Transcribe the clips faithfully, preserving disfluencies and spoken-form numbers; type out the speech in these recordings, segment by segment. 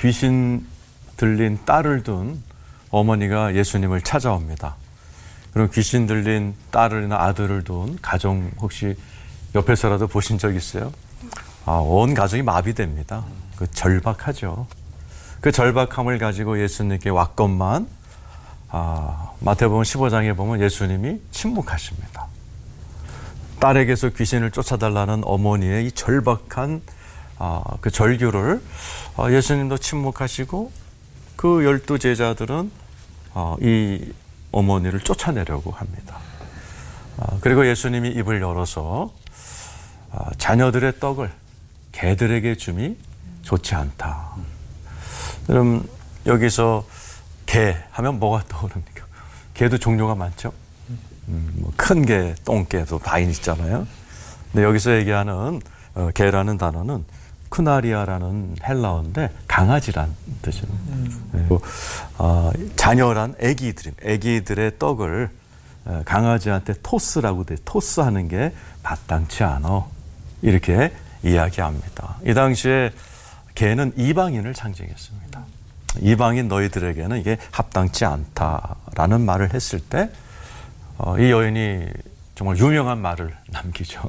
귀신 들린 딸을 둔 어머니가 예수님을 찾아옵니다. 그럼 귀신 들린 딸이나 아들을 둔 가정 혹시 옆에서라도 보신 적 있어요? 아, 온 가정이 마비됩니다. 그 절박하죠. 그 절박함을 가지고 예수님께 왔건만 아, 마태복음 십오 장에 보면 예수님이 침묵하십니다. 딸에게서 귀신을 쫓아달라는 어머니의 이 절박한 아, 그 절규를 아, 예수님도 침묵하시고 그 열두 제자들은 아, 이 어머니를 쫓아내려고 합니다. 아, 그리고 예수님이 입을 열어서 아, 자녀들의 떡을 개들에게 줌이 좋지 않다. 그럼 여기서 개 하면 뭐가 떠오릅니까? 개도 종류가 많죠. 음, 뭐 큰 개, 똥개도 다 있잖아요. 근데 여기서 얘기하는 어, 개라는 단어는 크나리아라는 헬라어인데 강아지란 뜻입니다. 음. 그리고 어, 자녀란 애기들, 애기들의 떡을 어, 강아지한테 토스라고 돼. 토스하는 게 마땅치 않아. 이렇게 이야기합니다. 이 당시에 개는 이방인을 상징했습니다. 이방인 너희들에게는 이게 합당치 않다라는 말을 했을 때 어, 이 여인이 정말 유명한 말을 남기죠.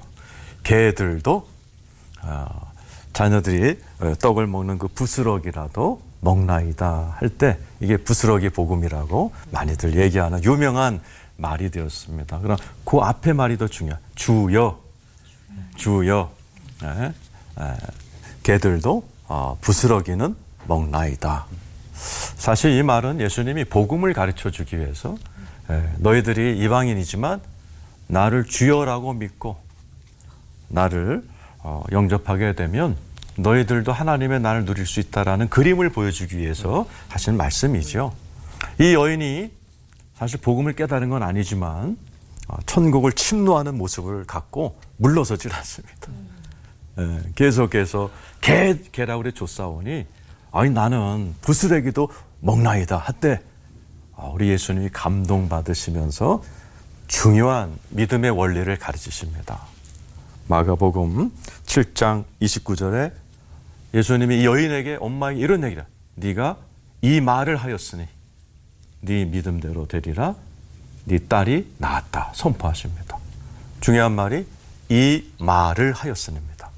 개들도 어, 자녀들이 떡을 먹는 그 부스러기라도 먹나이다 할 때 이게 부스러기 복음이라고 많이들 얘기하는 유명한 말이 되었습니다. 그럼 그 앞에 말이 더 중요해요. 주여, 주여. 네. 네. 개들도 어, 부스러기는 먹나이다. 사실 이 말은 예수님이 복음을 가르쳐 주기 위해서 예, 너희들이 이방인이지만 나를 주여라고 믿고 나를 어, 영접하게 되면 너희들도 하나님의 나를 누릴 수 있다라는 그림을 보여주기 위해서 하신 말씀이죠. 이 여인이 사실 복음을 깨달은 건 아니지만 어, 천국을 침노하는 모습을 갖고 물러서질 않습니다. 예, 계속해서 개, 개라고 그래 쫓아오니 아니 나는 부스러기도 먹나이다 할때 우리 예수님이 감동받으시면서 중요한 믿음의 원리를 가르치십니다. 마가복음 칠 장 이십구 절에 예수님이 이 여인에게 엄마에게 이런 얘기를 네가 이 말을 하였으니 네 믿음대로 되리라 네 딸이 나았다 선포하십니다. 중요한 말이 이 말을 하였으니입니다.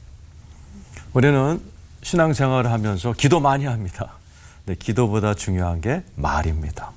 우리는 신앙생활을 하면서 기도 많이 합니다. 근데 기도보다 중요한 게 말입니다.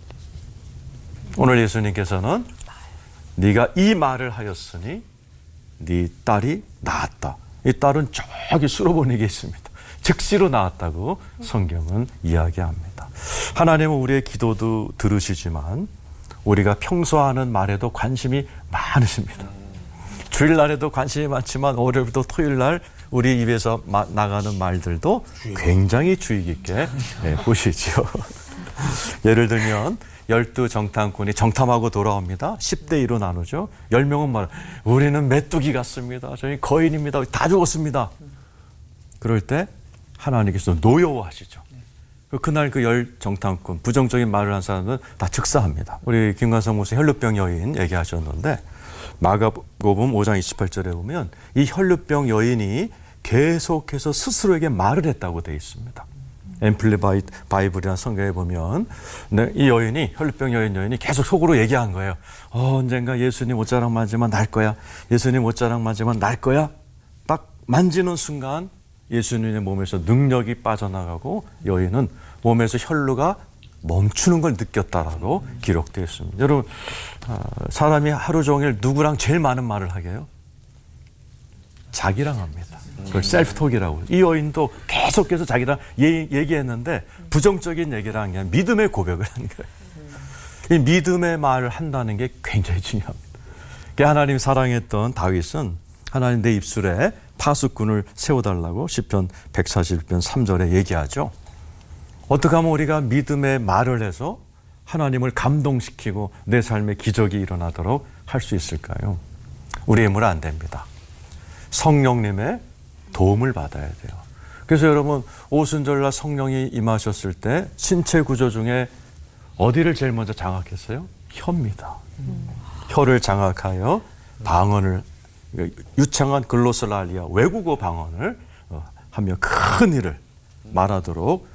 오늘 예수님께서는 네가 이 말을 하였으니 네 딸이 나았다. 이 딸은 저기 수로보내게 있습니다. 즉시로 나았다고 성경은 이야기합니다. 하나님은 우리의 기도도 들으시지만 우리가 평소 하는 말에도 관심이 많으십니다. 주일날에도 관심이 많지만 월요일부터 토요일날 우리 입에서 마, 나가는 말들도 굉장히 주의 깊게 네, 보시죠. 예를 들면 열두 정탐꾼이 정탐하고 돌아옵니다. 십 대 이로 나누죠. 열 명은 말 우리는 메뚜기 같습니다. 저희 거인입니다. 다 죽었습니다. 그럴 때 하나님께서 노여워하시죠. 그날 그 열 정탐꾼 부정적인 말을 한 사람은 다 즉사합니다. 우리 김관성 목사 혈루병 여인 얘기하셨는데 마가복음 오 장 이십팔 절에 보면 이 혈루병 여인이 계속해서 스스로에게 말을 했다고 되어 있습니다. 앰플리파이드 바이블이라는 성경에 보면 네, 이 여인이 혈루병 여인 여인이 계속 속으로 얘기한 거예요. 어, 언젠가 예수님 옷자락 만지면 날 거야. 예수님 옷자락 만지면 날 거야. 딱 만지는 순간 예수님의 몸에서 능력이 빠져나가고 여인은 몸에서 혈루가 멈추는 걸 느꼈다라고 기록되어 있습니다. 여러분 사람이 하루 종일 누구랑 제일 많은 말을 하게 해요? 자기랑 합니다. 그걸 셀프톡이라고. 이 여인도 계속해서 자기랑 예, 얘기했는데 부정적인 얘기를 한 게 아니라 믿음의 고백을 한 거예요. 이 믿음의 말을 한다는 게 굉장히 중요합니다. 하나님 사랑했던 다윗은 하나님 내 입술에 파수꾼을 세워달라고 시편 백사십일 편 삼 절에 얘기하죠. 어떻게 하면 우리가 믿음의 말을 해서 하나님을 감동시키고 내 삶에 기적이 일어나도록 할 수 있을까요? 우리의 힘으로 안 됩니다. 성령님의 도움을 받아야 돼요. 그래서 여러분 오순절날 성령이 임하셨을 때 신체 구조 중에 어디를 제일 먼저 장악했어요? 혀입니다. 음. 혀를 장악하여 방언을 유창한 글로슬라리아 외국어 방언을 하며 큰 일을 말하도록